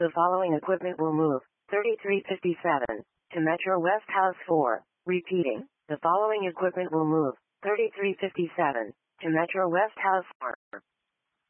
The following equipment will move. 3357. To Metro West House 4. Repeating. The following equipment will move. 3357. To Metro West House 4.